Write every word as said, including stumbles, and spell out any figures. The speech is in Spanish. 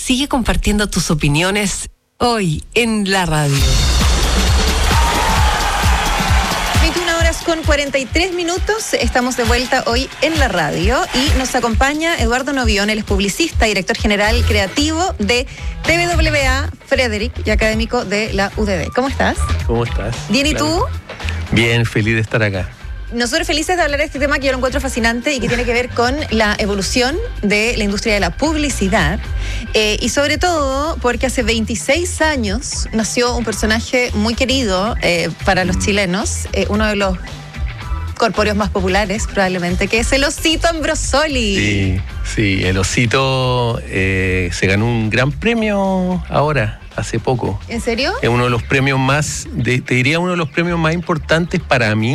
sigue compartiendo tus opiniones hoy en la radio. veintiuna horas con cuarenta y tres minutos, estamos de vuelta hoy en la radio y nos acompaña Eduardo Novión, él es publicista, director general creativo de T V W A Frederick y académico de la U D D. ¿Cómo estás? ¿Cómo estás? Bien, ¿y Claro. tú? Bien, feliz de estar acá. Nosotros felices de hablar de este tema que yo lo encuentro fascinante y que tiene que ver con la evolución de la industria de la publicidad eh, y sobre todo porque hace veintiséis años nació un personaje muy querido eh, para los chilenos, eh, uno de los corpóreos más populares probablemente, que es el Osito Ambrosoli. Sí, sí, el Osito eh, se ganó un gran premio ahora, hace poco. ¿En serio? Es uno de los premios más, de, te diría uno de los premios más importantes para mí.